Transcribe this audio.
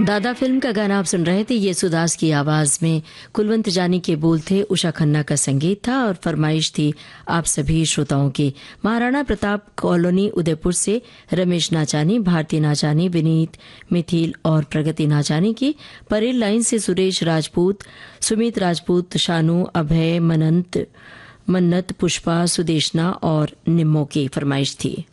दादा फिल्म का गाना आप सुन रहे थे। येसुदास की आवाज में कुलवंत जानी के बोल थे, उषा खन्ना का संगीत था और फरमाइश थी आप सभी श्रोताओं की। महाराणा प्रताप कॉलोनी उदयपुर से रमेश नाचानी, भारती नाचानी, विनीत मिथिल और प्रगति नाचानी की। परेल लाइन से सुरेश राजपूत, सुमित राजपूत, शानू, अभय, मन्नत, पुष्पा, सुदेशना और निम्मो की फरमाइश थी।